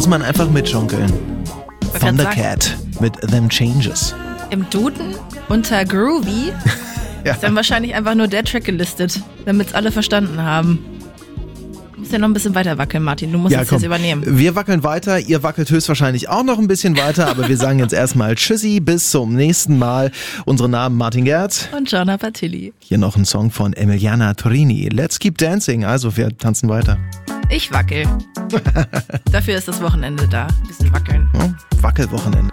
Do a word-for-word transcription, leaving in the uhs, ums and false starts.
muss man einfach mitschunkeln. Thundercat mit Them Changes. Im Duden unter Groovy Ja. ist dann wahrscheinlich einfach nur der Track gelistet, damit es alle verstanden haben. Du musst ja noch ein bisschen weiter wackeln, Martin. Du musst Ja, das komm. jetzt übernehmen. Wir wackeln weiter, ihr wackelt höchstwahrscheinlich auch noch ein bisschen weiter, aber wir sagen jetzt erstmal Tschüssi, bis zum nächsten Mal. Unsere Namen Martin Gerz. Und Gianna Patilli. Hier noch ein Song von Emiliana Torini. Let's keep dancing. Also wir tanzen weiter. Ich wackel. Dafür ist das Wochenende da. Ein bisschen wackeln. Ja, Wackelwochenende.